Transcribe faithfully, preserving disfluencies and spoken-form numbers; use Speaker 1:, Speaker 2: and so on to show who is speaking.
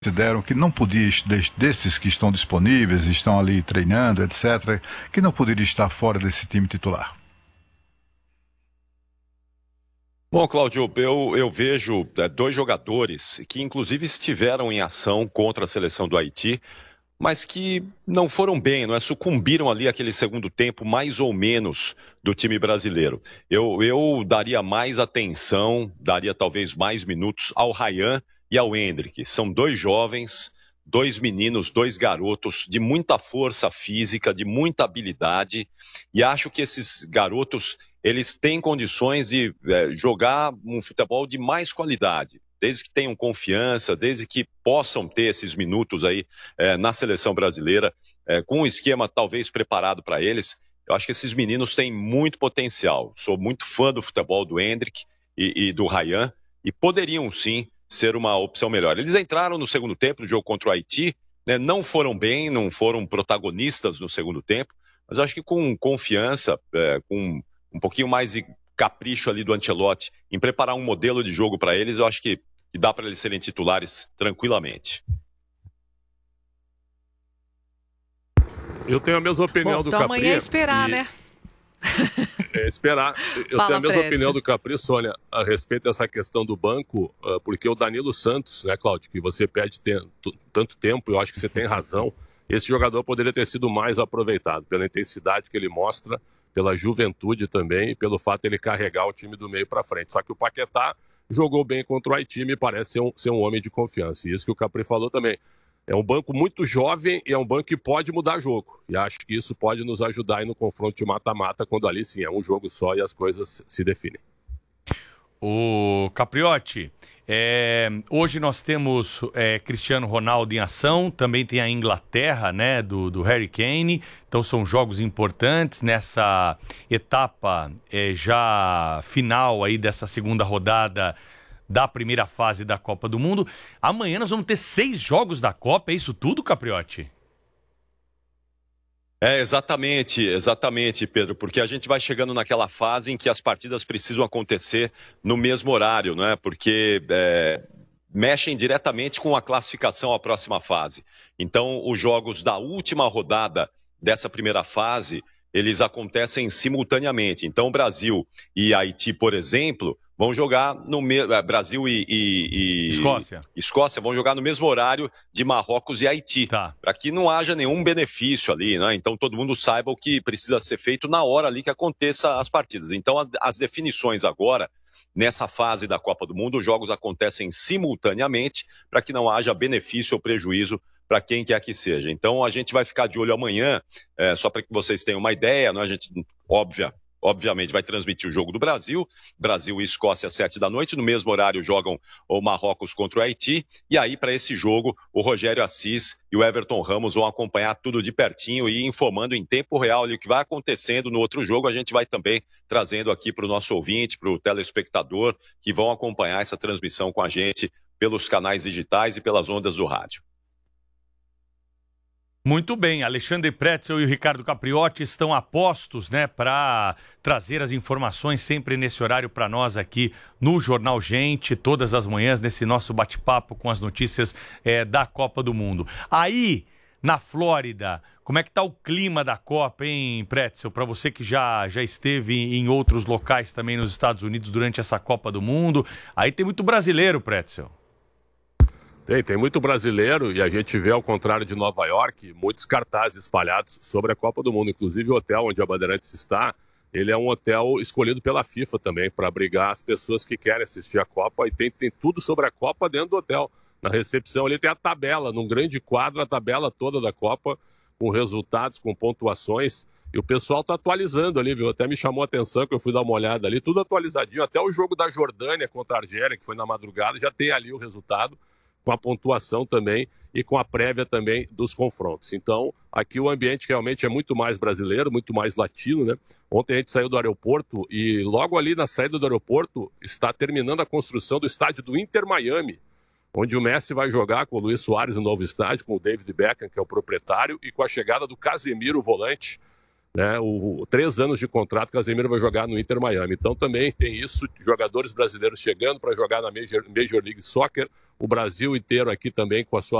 Speaker 1: consideram que não podia, desses que estão disponíveis, estão ali treinando, etcétera, que não poderia estar fora desse time titular?
Speaker 2: Bom, Cláudio, eu, eu vejo é, dois jogadores que inclusive estiveram em ação contra a seleção do Haiti, mas que não foram bem, não é? Sucumbiram ali aquele segundo tempo, mais ou menos, do time brasileiro. Eu, eu daria mais atenção, daria talvez mais minutos ao Ryan e ao Endrick. São dois jovens, dois meninos, dois garotos de muita força física, de muita habilidade, e acho que esses garotos, eles têm condições de é, jogar um futebol de mais qualidade, desde que tenham confiança, desde que possam ter esses minutos aí é, na seleção brasileira, é, com um esquema talvez preparado para eles. Eu acho que esses meninos têm muito potencial. Sou muito fã do futebol do Endrick e, e do Ryan, e poderiam sim ser uma opção melhor. Eles entraram no segundo tempo, no jogo contra o Haiti, né, não foram bem, não foram protagonistas no segundo tempo, mas acho que com confiança, é, com um pouquinho mais de capricho ali do Ancelotti em preparar um modelo de jogo para eles, eu acho que, que dá para eles serem titulares tranquilamente.
Speaker 3: Eu tenho a mesma opinião
Speaker 4: Bom,
Speaker 3: do
Speaker 4: então
Speaker 3: Capri.
Speaker 4: amanhã é esperar,
Speaker 3: e...
Speaker 4: né?
Speaker 3: É esperar. Eu
Speaker 4: Fala,
Speaker 3: tenho a mesma
Speaker 4: Fred.
Speaker 3: opinião do Capri, Sônia, a respeito dessa questão do banco, porque o Danilo Santos, né, Cláudio, que você pede ter, tanto tempo, eu acho que você tem razão, esse jogador poderia ter sido mais aproveitado pela intensidade que ele mostra, pela juventude também e pelo fato de ele carregar o time do meio para frente. Só que o Paquetá jogou bem contra o Haiti, me parece ser um, ser um homem de confiança. E isso que o Capri falou também. É um banco muito jovem e é um banco que pode mudar jogo. E acho que isso pode nos ajudar aí no confronto de mata-mata, quando ali sim é um jogo só e as coisas se definem.
Speaker 5: O Capriotti, é, hoje nós temos é, Cristiano Ronaldo em ação, também tem a Inglaterra, né, do, do Harry Kane, então são jogos importantes nessa etapa é, já final aí dessa segunda rodada da primeira fase da Copa do Mundo. Amanhã nós vamos ter seis jogos da Copa, é isso tudo, Capriotti?
Speaker 2: É, exatamente, exatamente, Pedro, porque a gente vai chegando naquela fase em que as partidas precisam acontecer no mesmo horário, não é? Porque é, mexem diretamente com a classificação à próxima fase. Então, os jogos da última rodada dessa primeira fase, eles acontecem simultaneamente. Então, Brasil e Haiti, por exemplo, vão jogar no mesmo... Brasil e, e, e...
Speaker 5: Escócia.
Speaker 2: Escócia vão jogar no mesmo horário de Marrocos e Haiti.
Speaker 5: Tá.
Speaker 2: Para que não haja nenhum benefício ali, né? Então todo mundo saiba o que precisa ser feito na hora ali que aconteça as partidas. Então a, as definições agora, nessa fase da Copa do Mundo, os jogos acontecem simultaneamente para que não haja benefício ou prejuízo para quem quer que seja. Então a gente vai ficar de olho amanhã, é, só para que vocês tenham uma ideia, né? A gente, óbvia, obviamente, vai transmitir o jogo do Brasil, Brasil e Escócia às sete da noite, no mesmo horário jogam o Marrocos contra o Haiti, e aí para esse jogo o Rogério Assis e o Everton Ramos vão acompanhar tudo de pertinho e informando em tempo real ali o que vai acontecendo no outro jogo. A gente vai também trazendo aqui para o nosso ouvinte, para o telespectador, que vão acompanhar essa transmissão com a gente pelos canais digitais e pelas ondas do rádio.
Speaker 5: Muito bem, Alexandre Pretzel e o Ricardo Capriotti estão a postos, né, para trazer as informações sempre nesse horário para nós aqui no Jornal Gente, todas as manhãs, nesse nosso bate-papo com as notícias é, da Copa do Mundo. Aí, na Flórida, como é que tá o clima da Copa, hein, Pretzel? Para você que já, já esteve em outros locais também nos Estados Unidos durante essa Copa do Mundo, aí tem muito brasileiro, Pretzel.
Speaker 3: Tem, tem muito brasileiro e a gente vê, ao contrário de Nova York, muitos cartazes espalhados sobre a Copa do Mundo. Inclusive o hotel onde a Bandeirantes está, ele é um hotel escolhido pela FIFA também para abrigar as pessoas que querem assistir a Copa, e tem, tem tudo sobre a Copa dentro do hotel. Na recepção ali tem a tabela, num grande quadro, a tabela toda da Copa, com resultados, com pontuações, e o pessoal está atualizando ali, viu? Até me chamou a atenção que eu fui dar uma olhada ali, tudo atualizadinho, até o jogo da Jordânia contra a Argélia, que foi na madrugada, já tem ali o resultado, com a pontuação também e com a prévia também dos confrontos. Então, aqui o ambiente realmente é muito mais brasileiro, muito mais latino, né? Ontem a gente saiu do aeroporto e logo ali na saída do aeroporto está terminando a construção do estádio do Inter Miami, onde o Messi vai jogar com o Luis Soares no novo estádio, com o David Beckham, que é o proprietário, e com a chegada do Casemiro, o volante, né, o, o, três anos de contrato que o Casemiro vai jogar no Inter Miami. Então também tem isso, jogadores brasileiros chegando para jogar na Major, Major League Soccer, o Brasil inteiro aqui também com a sua